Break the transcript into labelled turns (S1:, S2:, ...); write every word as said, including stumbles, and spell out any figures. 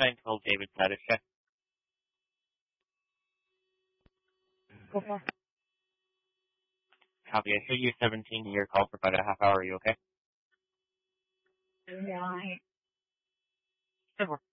S1: nine twelve David status check.
S2: Go for
S1: Copy. I show you seventeen to your call for about a half hour. Are you okay?
S2: Yeah.
S1: Good work.